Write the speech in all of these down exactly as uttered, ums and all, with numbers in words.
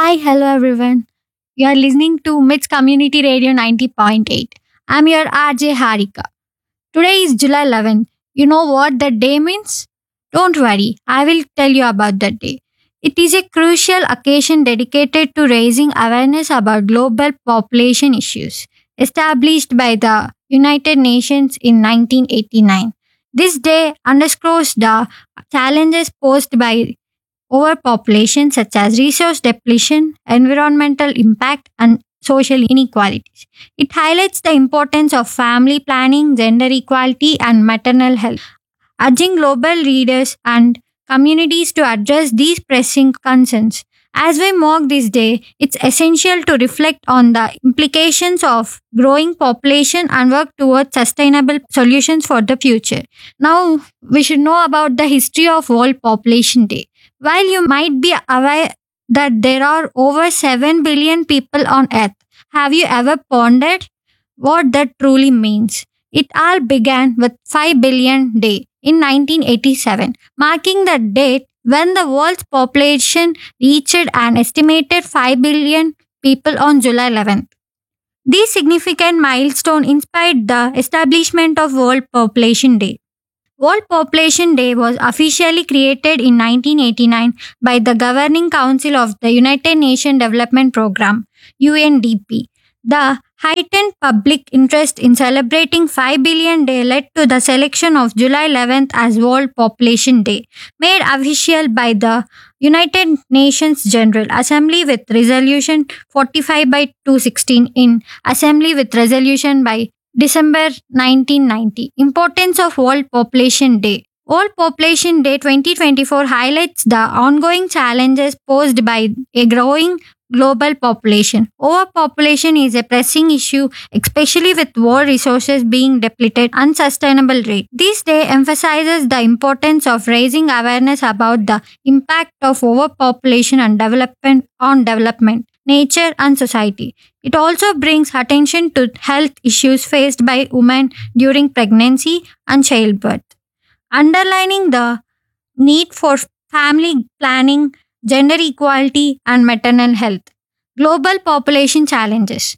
Hi, hello everyone. You are listening to Mits Community Radio ninety point eight. I'm your R J Harika. Today is July eleventh. You know what that day means? Don't worry, I will tell you about that day. It is a crucial occasion dedicated to raising awareness about global population issues, established by the United Nations in nineteen eighty-nine. This day underscores the challenges posed by overpopulation, such as resource depletion, environmental impact, and social inequalities. It highlights the importance of family planning, gender equality, and maternal health, urging global leaders and communities to address these pressing concerns. As we mark this day, it's essential to reflect on the implications of growing population and work towards sustainable solutions for the future. Now, we should know about the history of World Population Day. While you might be aware that there are over seven billion people on Earth, have you ever pondered what that truly means? It all began with five billion Day in nineteen eighty-seven, marking the date when the world's population reached an estimated five billion people on July eleventh. This significant milestone inspired the establishment of World Population Day. World Population Day was officially created in nineteen eighty-nine by the Governing Council of the United Nations Development Programme, U N D P. The heightened public interest in celebrating five billion Day led to the selection of July eleventh as World Population Day, made official by the United Nations General Assembly with Resolution forty-five by two hundred sixteen in Assembly with Resolution by December nineteen ninety. Importance of World Population Day. World Population Day twenty twenty-four highlights the ongoing challenges posed by a growing global population. Overpopulation is a pressing issue, especially with world resources being depleted at unsustainable rate. This day emphasizes the importance of raising awareness about the impact of overpopulation and development on development, nature, and society. It also brings attention to health issues faced by women during pregnancy and childbirth, underlining the need for family planning, gender equality, and maternal health. Global population challenges.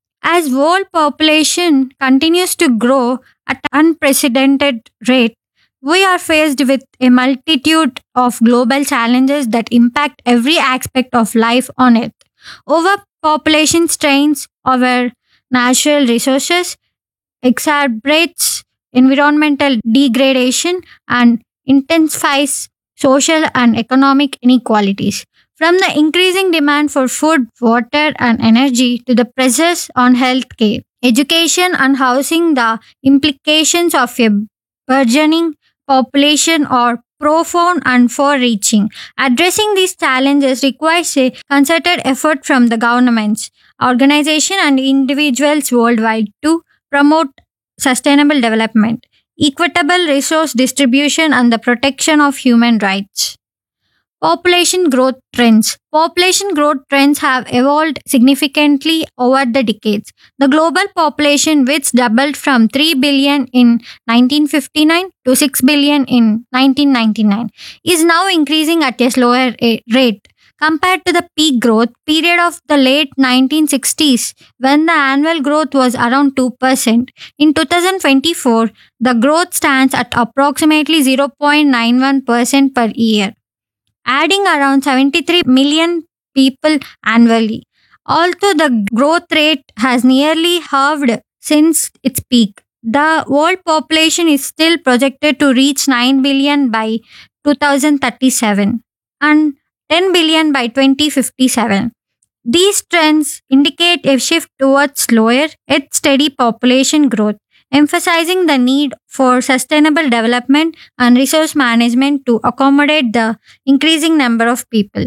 As world population continues to grow at an unprecedented rate, we are faced with a multitude of global challenges that impact every aspect of life on Earth. Overpopulation strains our natural resources, exacerbates environmental degradation, and intensifies social and economic inequalities. From the increasing demand for food, water, and energy to the pressures on healthcare, education, and housing, the implications of a burgeoning population are profound and far reaching. Addressing these challenges requires a concerted effort from the governments, organizations, and individuals worldwide to promote sustainable development, equitable resource distribution, and the protection of human rights. Population growth trends. Population growth trends have evolved significantly over the decades. The global population, which doubled from three billion in nineteen fifty-nine to six billion in nineteen ninety-nine, is now increasing at a slower a- rate compared to the peak growth period of the late nineteen sixties, when the annual growth was around two percent. In two thousand twenty-four, the growth stands at approximately zero point nine one percent per year, adding around seventy-three million people annually. Although the growth rate has nearly halved since its peak, the world population is still projected to reach nine billion by two thousand thirty-seven and ten billion by twenty fifty-seven. These trends indicate a shift towards slower yet steady population growth, emphasizing the need for sustainable development and resource management to accommodate the increasing number of people.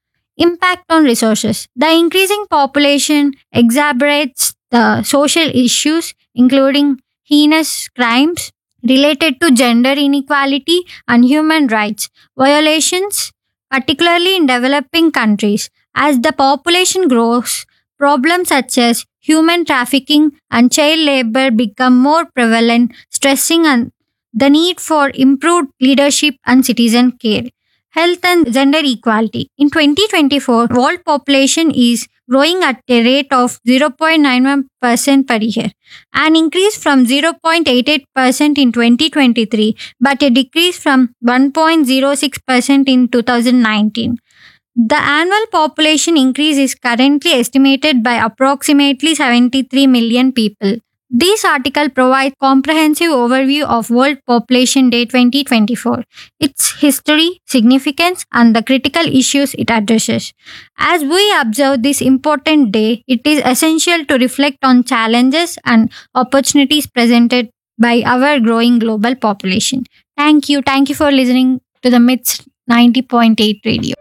Impact on resources. The increasing population exacerbates the social issues, including heinous crimes related to gender inequality and human rights violations, particularly in developing countries. As the population grows, problems such as human trafficking and child labor become more prevalent, stressing on the need for improved leadership and citizen care. health and gender equality. In twenty twenty-four, world population is growing at a rate of zero point nine one percent per year, an increase from zero point eight eight percent in twenty twenty-three, but a decrease from one point zero six percent in two thousand nineteen. The annual population increase is currently estimated by approximately seventy-three million people. This article provides comprehensive overview of World Population Day twenty twenty-four, its history, significance, and the critical issues it addresses. As we observe this important day, it is essential to reflect on challenges and opportunities presented by our growing global population. Thank you. Thank you for listening to the Myths ninety point eight radio.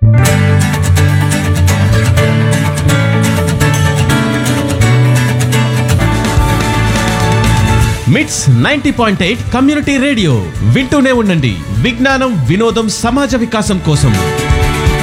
మిట్స్ ninety point eight community radio వింటూనే ఉండండి. విజ్ఞానం, వినోదం, సమాజ వికాసం కోసం